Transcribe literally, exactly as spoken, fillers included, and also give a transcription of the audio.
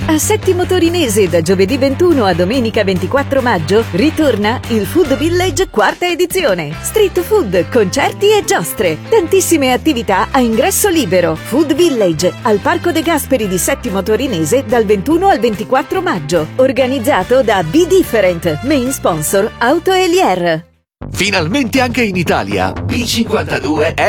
A Settimo Torinese, da giovedì ventuno a domenica ventiquattro maggio, ritorna il Food Village quarta edizione. Street food, concerti e giostre. Tantissime attività a ingresso libero. Food Village, al Parco De Gasperi di Settimo Torinese, dal ventuno al ventiquattro maggio. Organizzato da Be Different, main sponsor Auto Elier. Finalmente anche in Italia, B cinquantadue